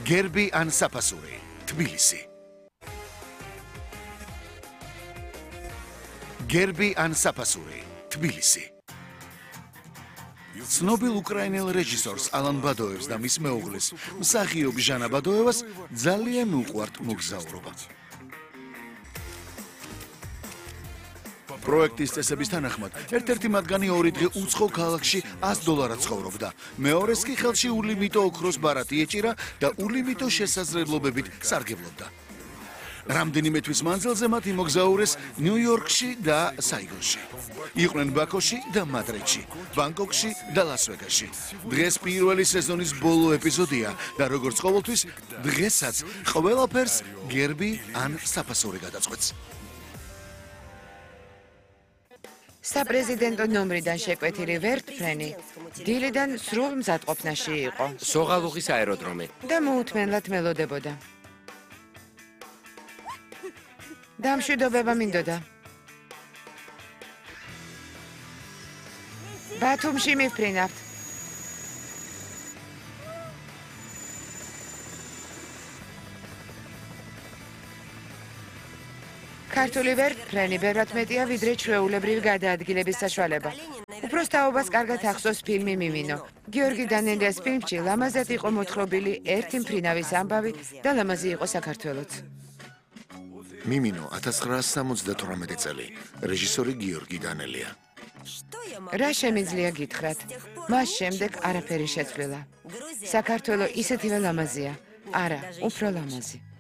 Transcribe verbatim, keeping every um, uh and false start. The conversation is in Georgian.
გერბი ან საფასური, თბილისი. გერბი ან საფასური, თბილისი. ცნობილ უკრაინელ რეჟისორს ალან ბადოევს და მის მეუღლის, მსახიობ ჟანა ბადოევას ძალიან უყვართ მოგზაურობა. პროექტის წესების თანახმად, ერთ-ერთი მათგანი ორი დღე უცხო ქალაქში ას დოლარად ცხოვრობდა. მეორეს კი ხელში ულიმიტო ოქროს ბარათი ეჭირა და ულიმიტო შესაძლებლობებით სარგებლობდა. რამდენიმე თვის მანძილზე მათ იმოგზაურეს ნიუ-იორკში და საიგონში. იყვნენ ბაქოში და მადრიდში, ბანგკოკში და ლას-ვეგასში. დღეს პირველი სეზონის ბოლო ეპიზოდია და როგორც ყოველთვის, დღესაც ყველაფერს გერბი ან საფასური გადაწყვეტს. საპრეზიდენტო ნომრიდან შეკვეთილი ვერტფრენი დილიდან სრულ მზადყოფნაში იყო სოღალუღის აეროდრომი და მოუთმენლად მელოდებოდა. დამშვიდობება მინდოდა. ბათუმში მივფრინავთ. ქართული ვერტფრენი ბევრად მეტია ვიდრე ჩვეულებრივი გადაადგილების საშუალება. უბრალოდ თაობას კარგად ახსოვს ფილმი მიმინო. გიორგი დანელიას ფილმში ლამაზად იყო მოთხრობილი ერთი მფრინავის ამბავი და ლამაზი იყო საქართველოც. მიმინო ათას ცხრაასი სამოცდათვრამეტი წელი. რეჟისორი გიორგი დანელია. რა შემიძლია გითხრათ? მას შემდეგ არაფერი შეცვლილა. საქართველო ისეთივე ლამაზია. არა, უფრო ლამაზი.